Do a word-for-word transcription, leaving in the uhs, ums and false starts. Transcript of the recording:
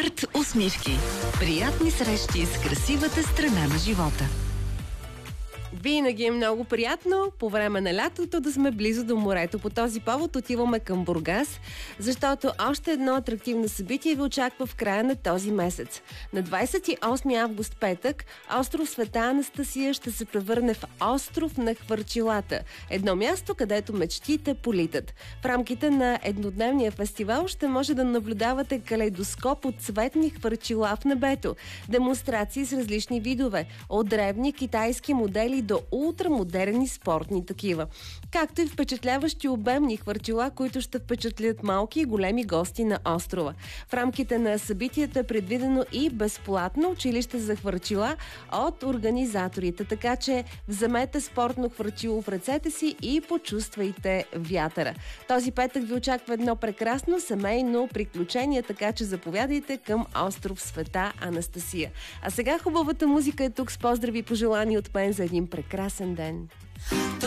Арт усмивки. Приятни срещи с красивата страна на живота. Винаги е много приятно по време на лятото да сме близо до морето. По този повод отиваме към Бургас, защото още едно атрактивно събитие ви очаква в края на този месец. На двадесет и осми август, петък, остров Света Анастасия ще се превърне в остров на хвърчилата. Едно място, където мечтите политат. В рамките на еднодневния фестивал ще може да наблюдавате калейдоскоп от цветни хвърчила в небето, демонстрации с различни видове, от древни китайски модели до ултрамодерни спортни такива, както и впечатляващи обемни хвърчила, които ще впечатлят малки и големи гости на острова. В рамките на събитията е предвидено и безплатно училище за хвърчила от организаторите, така че вземете спортно хвърчило в ръцете си и почувствайте вятъра. Този петък ви очаква едно прекрасно семейно приключение, така че заповядайте към остров Света Анастасия. А сега хубавата музика е тук с поздрави и пожелания от мен за един прекрасен ден.